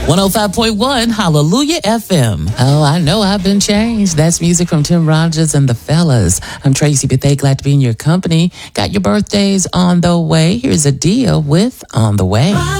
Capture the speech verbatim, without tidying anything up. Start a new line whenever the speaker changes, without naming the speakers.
one oh five point one Hallelujah F M. Oh, I know I've been changed. That's music from Tim Rogers and the Fellas. I'm Tracy Bethea, glad to be in your company. Got your birthdays on the way. Here's Adia with On the Way.